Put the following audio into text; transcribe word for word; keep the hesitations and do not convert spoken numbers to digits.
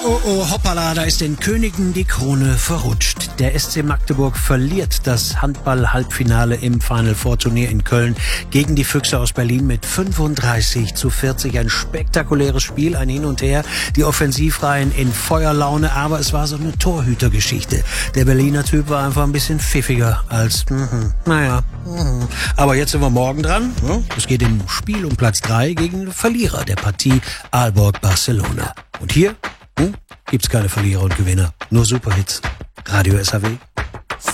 Oh, oh, hoppala, da ist den Königen die Krone verrutscht. Der S C Magdeburg verliert das Handball-Halbfinale im Final Four Turnier in Köln gegen die Füchse aus Berlin mit fünfunddreißig zu vierzig. Ein spektakuläres Spiel, ein Hin und Her, die Offensivreihen in Feuerlaune, aber es war so eine Torhütergeschichte. Der Berliner Typ war einfach ein bisschen pfiffiger als, mhm, naja, mhm. Aber jetzt sind wir morgen dran. Es geht im Spiel um Platz drei gegen den Verlierer der Partie Aalborg-Barcelona. Und hier hm, gibt's keine Verlierer und Gewinner, nur Superhits. Radio S H W.